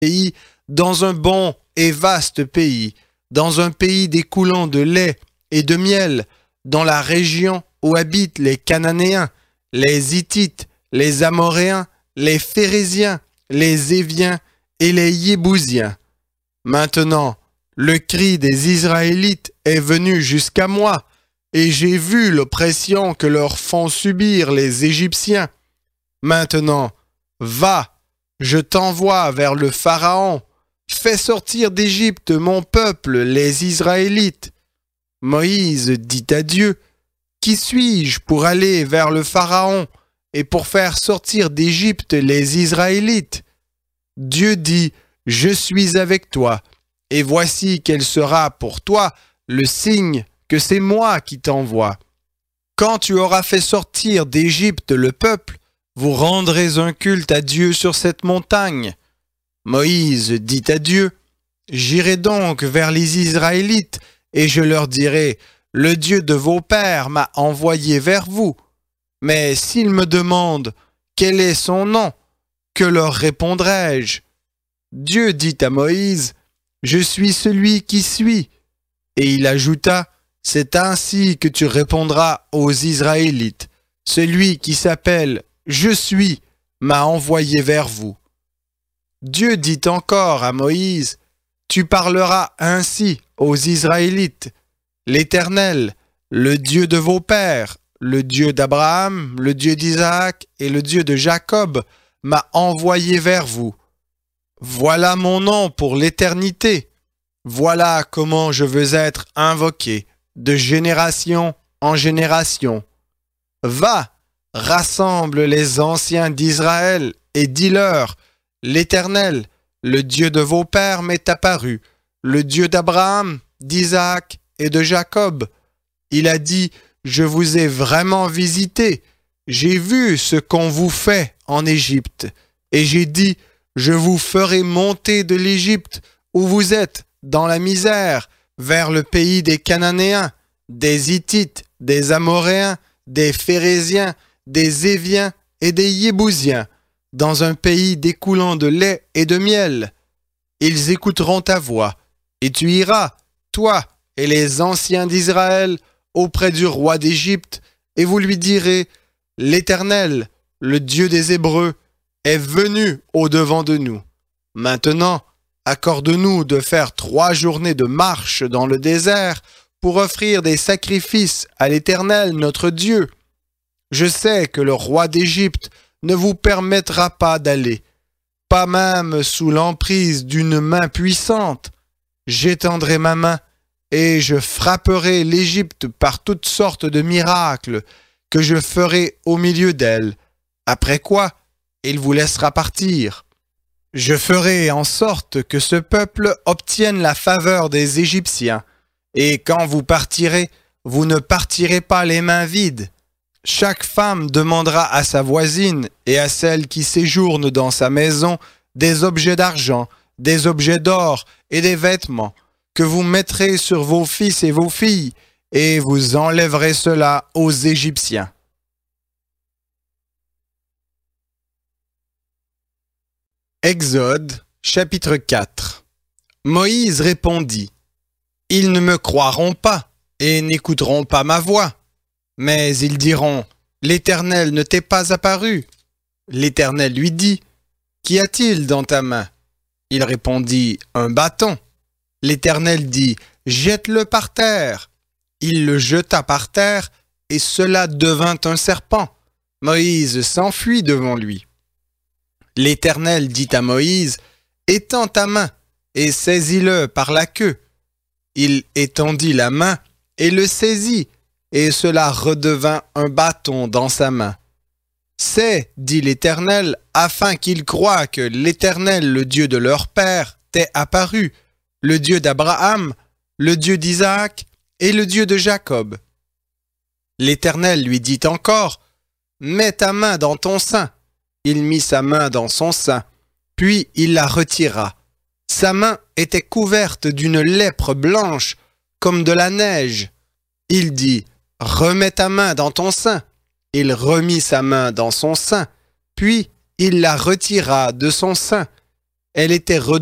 pays, dans un bon et vaste pays, dans un pays découlant de lait et de miel, dans la région où habitent les Cananéens, les Hittites, les Amoréens, les Phéréziens, les Éviens et les Yébousiens. Maintenant, le cri des Israélites est venu jusqu'à moi, et j'ai vu l'oppression que leur font subir les Égyptiens. Maintenant, va, je t'envoie vers le Pharaon, fais sortir d'Égypte mon peuple, les Israélites. Moïse dit à Dieu, qui suis-je pour aller vers le Pharaon et pour faire sortir d'Égypte les Israélites? Dieu dit, je suis avec toi, et voici quel sera pour toi le signe que c'est moi qui t'envoie. Quand tu auras fait sortir d'Égypte le peuple, vous rendrez un culte à Dieu sur cette montagne. Moïse dit à Dieu, j'irai donc vers les Israélites, et je leur dirai, le Dieu de vos pères m'a envoyé vers vous. Mais s'ils me demandent, quel est son nom? Que leur répondrai-je? Dieu dit à Moïse, je suis celui qui suis. Et il ajouta, c'est ainsi que tu répondras aux Israélites. Celui qui s'appelle Je suis m'a envoyé vers vous. Dieu dit encore à Moïse, tu parleras ainsi aux Israélites. L'Éternel, le Dieu de vos pères, le Dieu d'Abraham, le Dieu d'Isaac et le Dieu de Jacob, m'a envoyé vers vous. Voilà mon nom pour l'éternité. Voilà comment je veux être invoqué, de génération en génération. Va, rassemble les anciens d'Israël et dis-leur, l'Éternel, le Dieu de vos pères m'est apparu, le Dieu d'Abraham, d'Isaac et de Jacob. Il a dit, je vous ai vraiment visité, j'ai vu ce qu'on vous fait en Égypte, et j'ai dit, je vous ferai monter de l'Égypte où vous êtes dans la misère, vers le pays des Cananéens, des Hittites, des Amoréens, des Phéréziens, des Éviens et des Yébousiens, dans un pays découlant de lait et de miel. Ils écouteront ta voix, et tu iras, toi et les anciens d'Israël, auprès du roi d'Égypte, et vous lui direz, l'Éternel, le Dieu des Hébreux, est venu au-devant de nous. Maintenant, accorde-nous de faire 3 journées de marche dans le désert pour offrir des sacrifices à l'Éternel notre Dieu. Je sais que le roi d'Égypte ne vous permettra pas d'aller, pas même sous l'emprise d'une main puissante. J'étendrai ma main et je frapperai l'Égypte par toutes sortes de miracles que je ferai au milieu d'elle, après quoi il vous laissera partir. Je ferai en sorte que ce peuple obtienne la faveur des Égyptiens, et quand vous partirez, vous ne partirez pas les mains vides. Chaque femme demandera à sa voisine et à celle qui séjourne dans sa maison des objets d'argent, des objets d'or et des vêtements, que vous mettrez sur vos fils et vos filles, et vous enlèverez cela aux Égyptiens. Exode, chapitre 4. Moïse répondit, « Ils ne me croiront pas et n'écouteront pas ma voix. Mais ils diront, « L'Éternel ne t'est pas apparu. » L'Éternel lui dit, « Qu'y a-t-il dans ta main ?» Il répondit, « Un bâton. » L'Éternel dit, « Jette-le par terre. » Il le jeta par terre, et cela devint un serpent. Moïse s'enfuit devant lui. L'Éternel dit à Moïse, « Étends ta main et saisis-le par la queue. » Il étendit la main et le saisit, et cela redevint un bâton dans sa main. « C'est, dit l'Éternel, afin qu'ils croient que l'Éternel, le Dieu de leur père, t'est apparu, le Dieu d'Abraham, le Dieu d'Isaac et le Dieu de Jacob. » L'Éternel lui dit encore, « Mets ta main dans ton sein. » Il mit sa main dans son sein, puis il la retira. Sa main était couverte d'une lèpre blanche, comme de la neige. Il dit, « Remets ta main dans ton sein. » Il remit sa main dans son sein, puis il la retira de son sein. Elle était